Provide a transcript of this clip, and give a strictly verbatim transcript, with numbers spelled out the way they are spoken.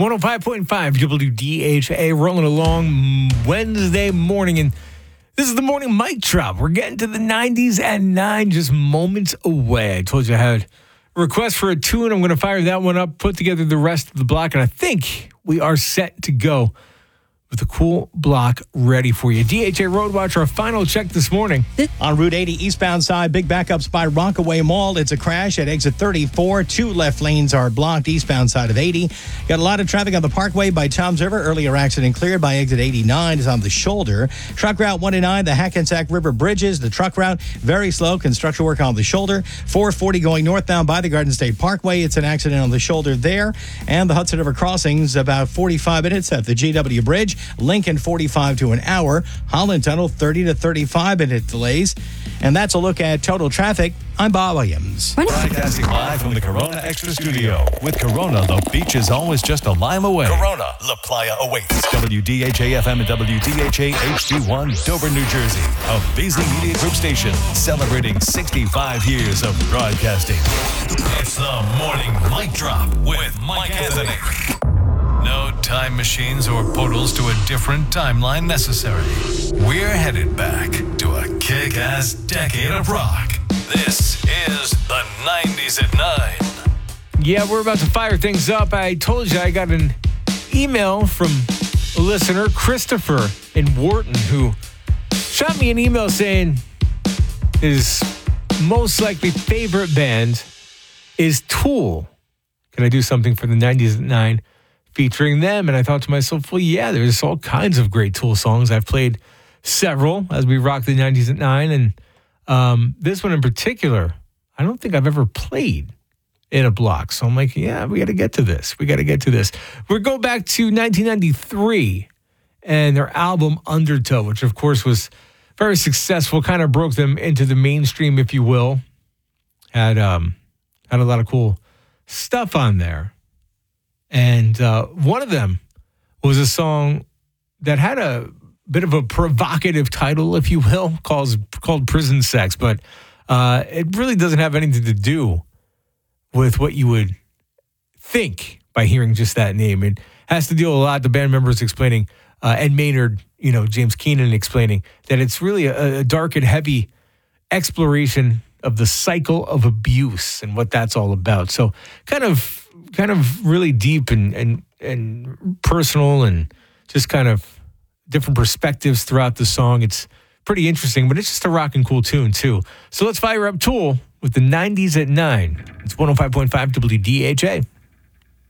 one oh five point five W D H A, rolling along Wednesday morning. And this is the morning mic drop. We're getting to the nineties at nine, just moments away. I told you I had a request for a tune. I'm going to fire that one up, put together the rest of the block, and I think we are set to go with a cool block ready for you. D H A Road Watch, our final check this morning. On Route eighty eastbound side, big backups by Rockaway Mall. It's a crash at exit thirty-four. Two left lanes are blocked eastbound side of eighty. Got a lot of traffic on the Parkway by Toms River. Earlier accident cleared by exit eighty-nine is on the shoulder. Truck route one and nine, the Hackensack River Bridges. The truck route, very slow. Construction work on the shoulder. four forty going northbound by the Garden State Parkway. It's an accident on the shoulder there. And the Hudson River Crossings, about forty-five minutes at the G W Bridge. Lincoln forty-five to an hour. Holland Tunnel thirty to thirty-five minute delays. And that's a look at total traffic. I'm Bob Williams. Broadcasting live from the Corona Extra Studio. With Corona, the beach is always just a lime away. Corona, La Playa awaits. W D H A F M and W D H A H D one, Dover, New Jersey. A Beasley Media Group station celebrating sixty-five years of broadcasting. It's the morning mic drop with Mike Anthony. No time machines or portals to a different timeline necessary. We're headed back to a kick-ass decade of rock. This is the nineties at nine. Yeah, we're about to fire things up. I told you I got an email from a listener, Christopher in Wharton, who shot me an email saying his most likely favorite band is Tool. Can I do something for the nineties at nine? Featuring them, and I thought to myself, well, yeah, there's all kinds of great Tool songs. I've played several as we rock the nineties at nine, and um, this one in particular, I don't think I've ever played in a block. So I'm like, yeah, we got to get to this. We got to get to this. We go back to nineteen ninety-three and their album Undertow, which of course was very successful, kind of broke them into the mainstream, if you will. Had um, had a lot of cool stuff on there. And uh, one of them was a song that had a bit of a provocative title, if you will, called, called Prison Sex. But uh, it really doesn't have anything to do with what you would think by hearing just that name. It has to deal a lot, the band members explaining, uh, Ed Maynard, you know, James Keenan explaining, that it's really a, a dark and heavy exploration of the cycle of abuse and what that's all about. So kind of kind of really deep and, and and personal and just kind of different perspectives throughout the song. It's pretty interesting, but it's just a rockin' cool tune too. So let's fire up Tool with the nineties at nine. It's one oh five point five W D H A.